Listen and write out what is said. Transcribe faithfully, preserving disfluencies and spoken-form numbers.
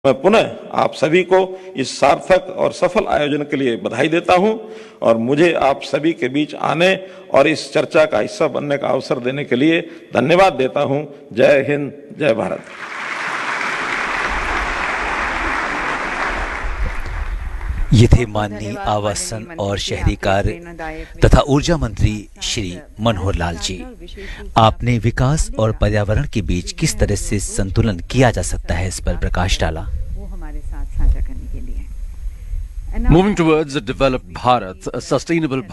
मैं पुनः आप सभी को इस सार्थक और सफल आयोजन के लिए बधाई देता हूं और मुझे आप सभी के बीच आने और इस चर्चा का हिस्सा बनने का अवसर देने के लिए धन्यवाद देता हूं। जय हिंद, जय भारत। ये थे माननीय आवासन और शहरी कार्य तथा ऊर्जा मंत्री श्री मनोहर लाल जी। आपने विकास और पर्यावरण के बीच किस तरह से संतुलन किया जा सकता है इस पर प्रकाश डाला। वो हमारे साथ साझा करने के लिए। Moving towards a developed Bharat, a sustainable